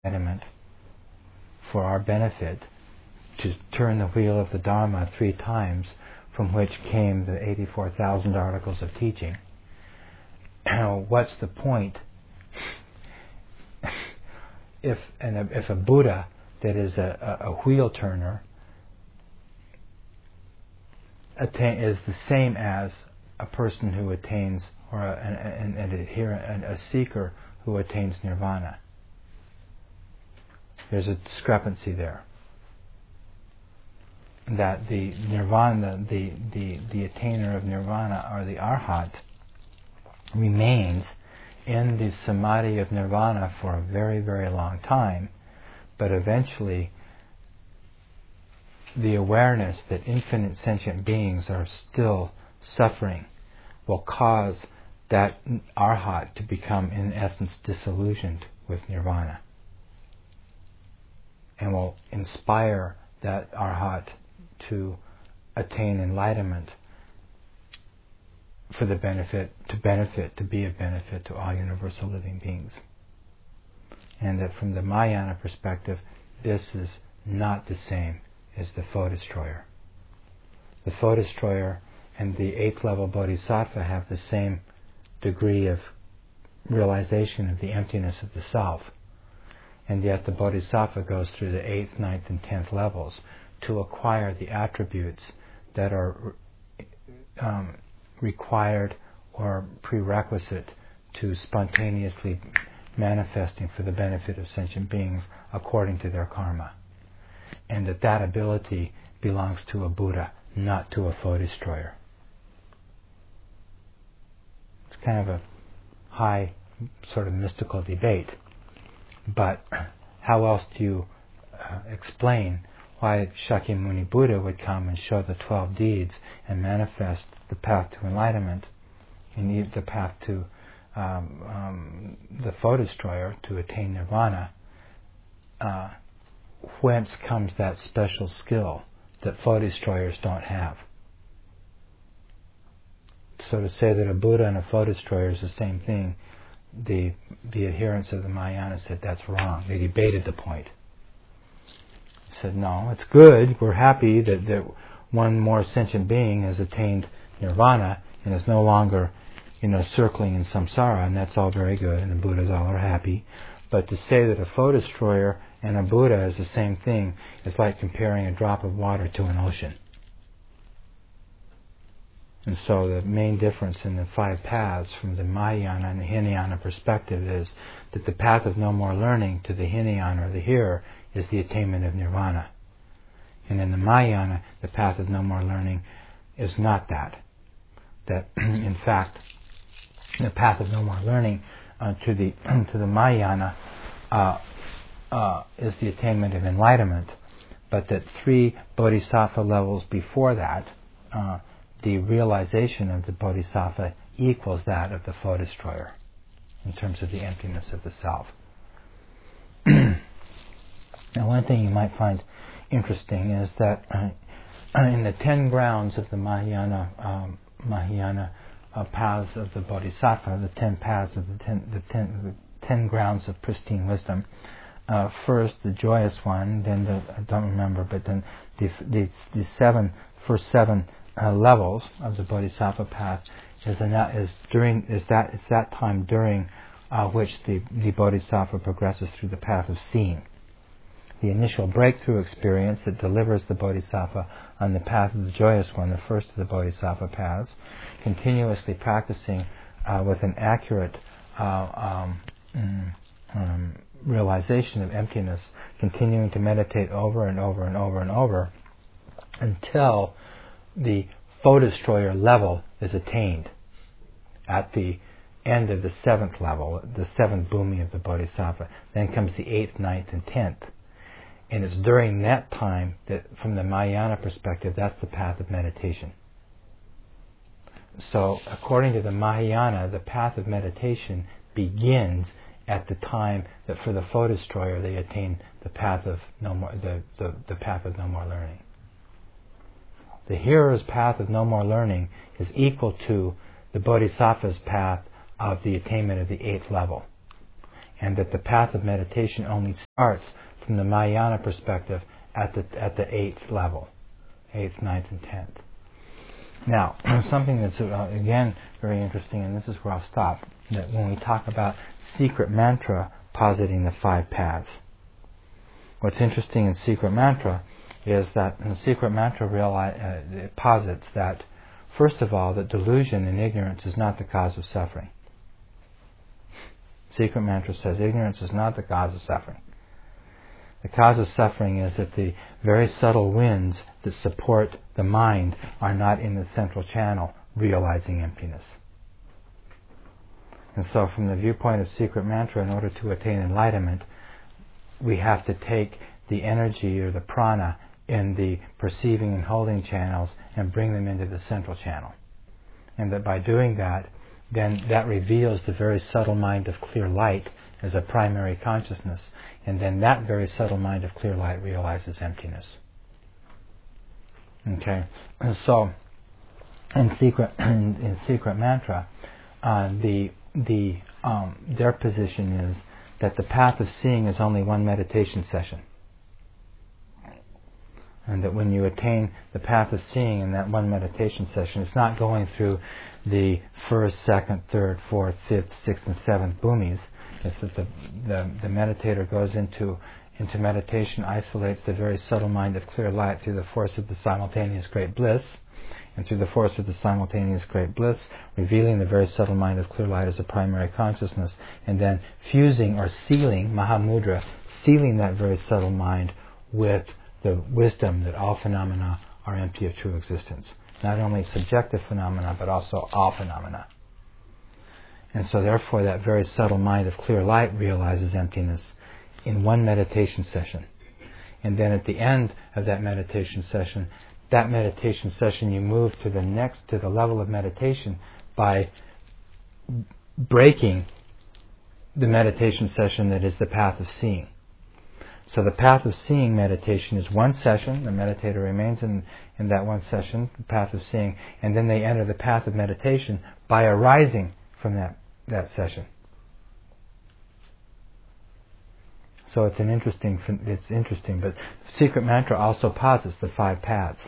enlightenment for our benefit, to turn the wheel of the Dharma 3 times, from which came the 84,000 articles of teaching. What's the point if a Buddha that is a wheel turner is the same as a person who attains, or an adherent, a seeker who attains nirvana? There's a discrepancy there. That the nirvana, the attainer of nirvana, or the arhat, remains in the samadhi of nirvana for a very, very long time, but eventually the awareness that infinite sentient beings are still suffering will cause that arhat to become, in essence, disillusioned with nirvana, and will inspire that arhat to attain enlightenment for the benefit, to be of benefit to all universal living beings. And that from the Mahayana perspective, this is not the same as the foe destroyer. The foe destroyer and the 8th level bodhisattva have the same degree of realization of the emptiness of the self, and yet the bodhisattva goes through the 8th, 9th, and 10th levels to acquire the attributes that are required or prerequisite to spontaneously manifesting for the benefit of sentient beings according to their karma. And that ability belongs to a Buddha, not to a foe destroyer. It's kind of a high sort of mystical debate, but how else do you explain why Shakyamuni Buddha would come and show the 12 deeds and manifest the path to enlightenment, and the path to the foe destroyer to attain nirvana? Whence comes that special skill that foe destroyers don't have? So to say that a Buddha and a foe destroyer is the same thing, the adherents of the Mahayana said that's wrong. They debated the point. Said, no, it's good, we're happy that one more sentient being has attained nirvana and is no longer, circling in samsara, and that's all very good, and the Buddhas all are happy. But to say that a foe destroyer and a Buddha is the same thing is like comparing a drop of water to an ocean. And so the main difference in the 5 paths from the Mahayana and the Hinayana perspective is that the path of no more learning to the Hinayana, or the hearer, is the attainment of nirvana. And in the Mahayana, the path of no more learning is not that. That, in fact, the path of no more learning to the Mahayana is the attainment of enlightenment, but that 3 bodhisattva levels before that, the realization of the bodhisattva equals that of the foe destroyer in terms of the emptiness of the self. Now, one thing you might find interesting is that in the 10 grounds of the Mahayana paths of the Bodhisattva, the 10 paths of the 10 grounds of pristine wisdom, first the joyous one, then I don't remember, but then the first seven levels of the Bodhisattva path is that time during which the Bodhisattva progresses through the path of seeing. The initial breakthrough experience that delivers the Bodhisattva on the path of the joyous one, the first of the Bodhisattva paths, continuously practicing with an accurate realization of emptiness, continuing to meditate over and over and over and over until the foe destroyer level is attained at the end of the 7th level, the 7th bhumi of the Bodhisattva. Then comes the 8th, 9th, and 10th. And it's during that time that, from the Mahayana perspective, that's the path of meditation. So, according to the Mahayana, the path of meditation begins at the time that, for the foe destroyer, they attain the path of no more, the path of no more learning. The hearer's path of no more learning is equal to the Bodhisattva's path of the attainment of the 8th level. and that the path of meditation only starts from the Mahayana perspective at the 8th level, 8th, 9th, and 10th. Now, something that's again very interesting, and this is where I'll stop, that when we talk about secret mantra positing the 5 paths. What's interesting in secret mantra is that in the secret mantra it posits that, first of all, that delusion and ignorance is not the cause of suffering. Secret mantra says ignorance is not the cause of suffering. The cause of suffering is that the very subtle winds that support the mind are not in the central channel realizing emptiness. And so from the viewpoint of secret mantra, in order to attain enlightenment, we have to take the energy or the prana in the perceiving and holding channels and bring them into the central channel. And that by doing that, then that reveals the very subtle mind of clear light as a primary consciousness, and then that very subtle mind of clear light realizes emptiness. Okay, and so in secret mantra, their position is that the path of seeing is only one meditation session, and that when you attain the path of seeing in that one meditation session, it's not going through the 1st, 2nd, 3rd, 4th, 5th, 6th, and 7th bhumis. It's that the meditator goes into meditation, isolates the very subtle mind of clear light through the force of the simultaneous great bliss, and through the force of the simultaneous great bliss, revealing the very subtle mind of clear light as a primary consciousness, and then fusing or sealing, Mahamudra, sealing that very subtle mind with the wisdom that all phenomena are empty of true existence. Not only subjective phenomena, but also all phenomena. And so therefore that very subtle mind of clear light realizes emptiness in one meditation session. And then at the end of that meditation session you move to the level of meditation by breaking the meditation session that is the path of seeing. So the path of seeing meditation is one session. The meditator remains in that one session, the path of seeing, and then they enter the path of meditation by arising from that session. So it's interesting, but secret mantra also posits the 5 paths.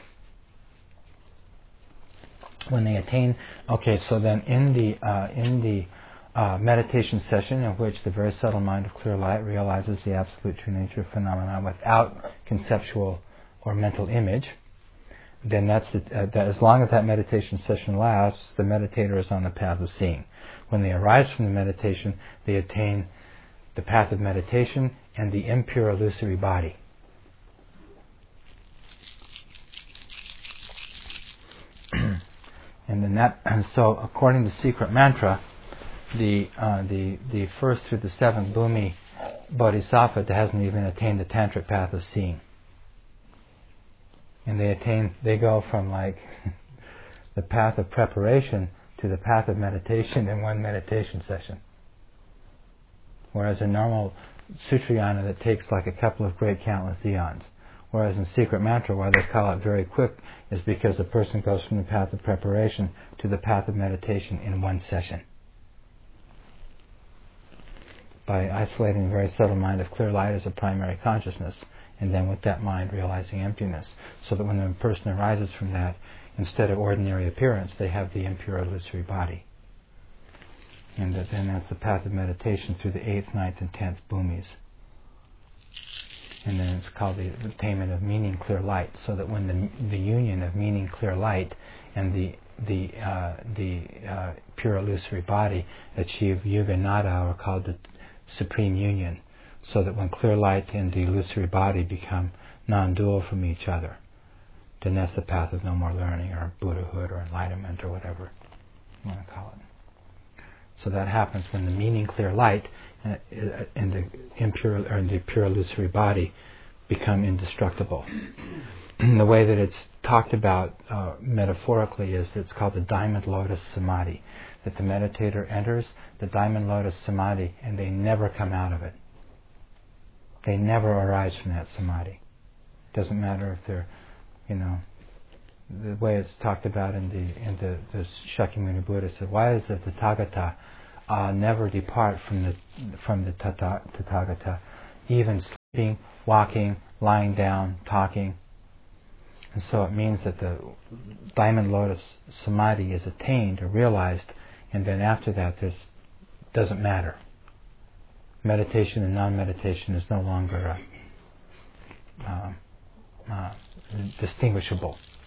When they attain, so then in the meditation session in which the very subtle mind of clear light realizes the absolute true nature of phenomena without conceptual or mental image, then that as long as that meditation session lasts, the meditator is on the path of seeing. When they arise from the meditation, they attain the path of meditation and the impure illusory body. And so according to secret mantra, the 1st through the 7th bhumi bodhisattva hasn't even attained the tantric path of seeing. And they go from like the path of preparation to the path of meditation in one meditation session. Whereas a normal Sutrayana that takes like a couple of great countless eons. Whereas in secret mantra, why they call it very quick, is because the person goes from the path of preparation to the path of meditation in one session. By isolating the very subtle mind of clear light as a primary consciousness, and then with that mind realizing emptiness, so that when the person arises from that, instead of ordinary appearance, they have the impure illusory body. And then that's the path of meditation through the 8th, 9th, and 10th bhumis. And then it's called the attainment of meaning clear light, so that when the union of meaning clear light and the pure illusory body achieve yuga nada, or called the supreme union, so that when clear light and the illusory body become non-dual from each other, then that's the path of no more learning, or Buddhahood, or enlightenment, or whatever you want to call it. So that happens when the meaning clear light and the impure or the pure illusory body become indestructible. The way that it's talked about metaphorically is it's called the diamond lotus samadhi. That the meditator enters the diamond lotus samadhi and they never come out of it. They never arise from that samadhi. It doesn't matter if they're, the way it's talked about in the Shakyamuni Buddha said, why is it the Tathagata never depart from the Tathagata, even sleeping, walking, lying down, talking. And so it means that the diamond lotus samadhi is attained or realized, and then after that doesn't matter. Meditation and non-meditation is no longer distinguishable.